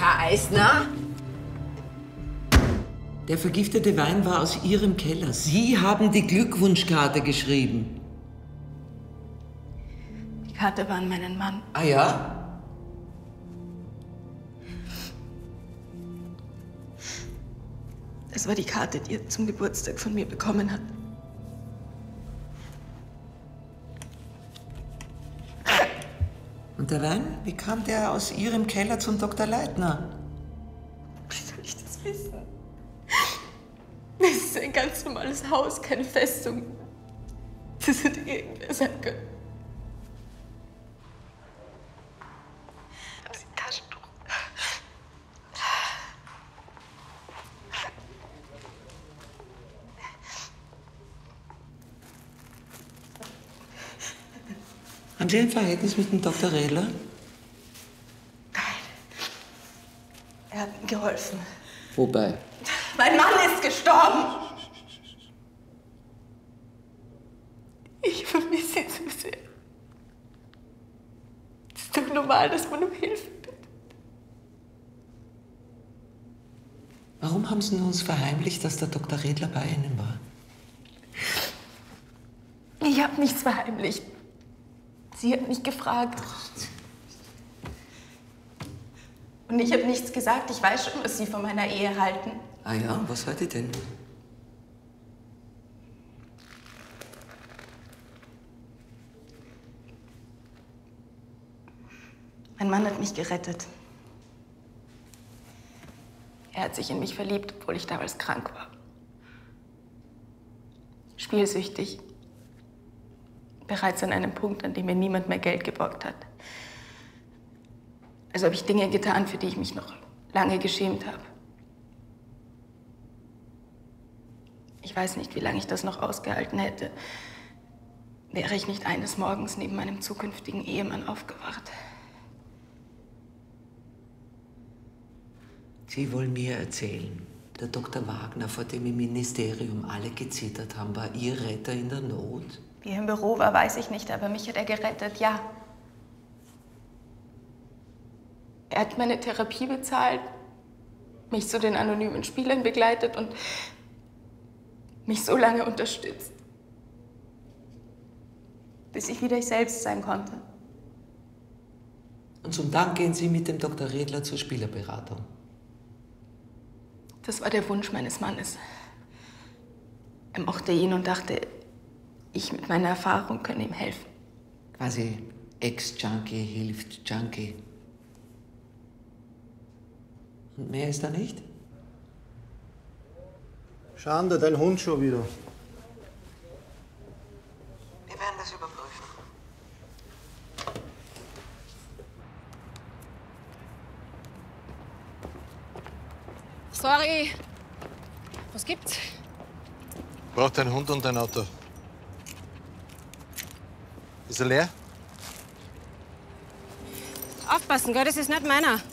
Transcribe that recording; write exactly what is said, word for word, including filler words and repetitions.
Herr Eisner? Der vergiftete Wein war aus Ihrem Keller. Sie haben die Glückwunschkarte geschrieben. Die Karte war an meinen Mann. Ah ja? Es war die Karte, die er zum Geburtstag von mir bekommen hat. Und der Wein? Wie kam der aus Ihrem Keller zum Doktor Leitner? Wie soll ich das wissen? Es ist ein ganz normales Haus, keine Festung. Das hätte irgendwer sein können. Haben Sie ein Taschentuch? Haben Sie ein Verhältnis mit dem Doktor Redler? Nein. Er hat mir geholfen. Wobei? Mein Mann ist gestorben. Ich vermisse ihn so sehr. Es ist doch normal, dass man um Hilfe bittet. Warum haben Sie uns verheimlicht, dass der Doktor Redler bei Ihnen war? Ich habe nichts verheimlicht. Sie hat mich gefragt. Und ich habe nichts gesagt. Ich weiß schon, was Sie von meiner Ehe halten. Ah ja, was wollt ihr denn? Mein Mann hat mich gerettet. Er hat sich in mich verliebt, obwohl ich damals krank war. Spielsüchtig. Bereits an einem Punkt, an dem mir niemand mehr Geld geborgt hat. Also habe ich Dinge getan, für die ich mich noch lange geschämt habe. Ich weiß nicht, wie lange ich das noch ausgehalten hätte, wäre ich nicht eines Morgens neben meinem zukünftigen Ehemann aufgewacht. Sie wollen mir erzählen, der Doktor Wagner, vor dem im Ministerium alle gezittert haben, war Ihr Retter in der Not? Wie er im Büro war, weiß ich nicht, aber mich hat er gerettet, ja. Er hat meine Therapie bezahlt, mich zu den anonymen Spielern begleitet und mich so lange unterstützt, bis ich wieder ich selbst sein konnte. Und zum Dank gehen Sie mit dem Doktor Redler zur Spielerberatung. Das war der Wunsch meines Mannes. Er mochte ihn und dachte, ich mit meiner Erfahrung könne ihm helfen. Quasi Ex-Junkie hilft Junkie. Und mehr ist da nicht? Schande, dein Hund schon wieder. Wir werden das überprüfen. Sorry. Was gibt's? Braucht ein Hund und ein Auto. Ist er leer? Aufpassen, gell? Das ist nicht meiner.